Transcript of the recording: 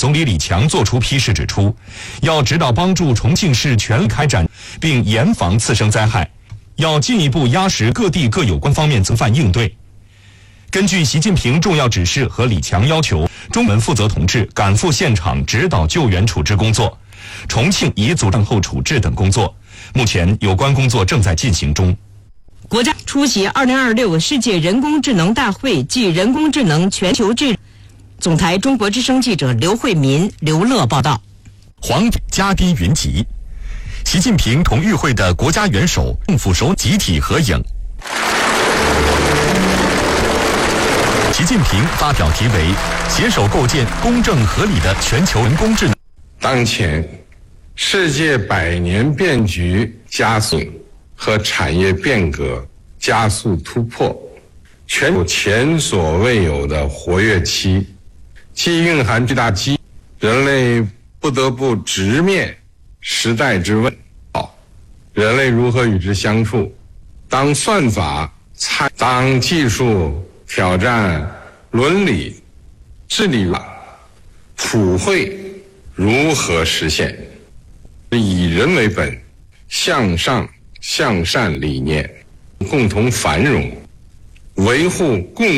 总理李强作出批示，指出，要指导帮助重庆市全力开展，并严防次生灾害，要进一步压实各地各有关方面责范应对。根据习近平重要指示和李强要求，中门负责同志赶赴现场指导救援处置工作，重庆已组战后处置等工作，目前有关工作正在进行中。 国家出席2026世界人工智能大会暨人工智能全球智总台中国之声记者刘慧民、刘乐报道。 皇嘉宾云集，习近平同与会的国家元首、政府首集体合影。习近平发表题为“携手构建公正合理的全球人工智能”。 当前，世界百年变局加速和产业变革加速突破，全有前所未有的活跃期，既蕴含巨大机遇，人类不得不直面时代之问：人类如何与之相处？当算法当技术挑战伦理、治理普惠如何实现？以人为本，向上向善理念，共同繁荣，维护共